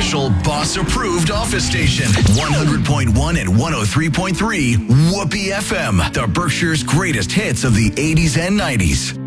official Boss-approved office station. 100.1 and 103.3 Whoopee FM. The Berkshire's greatest hits of the 80s and 90s.